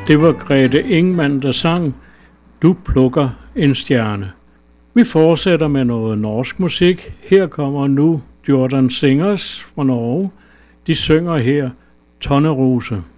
Det var Grete Ingman, der sang Du plukker en stjerne. Vi fortsætter med noget norsk musik. Her kommer nu Jordan Singers fra Norge. De synger her Tonnerose.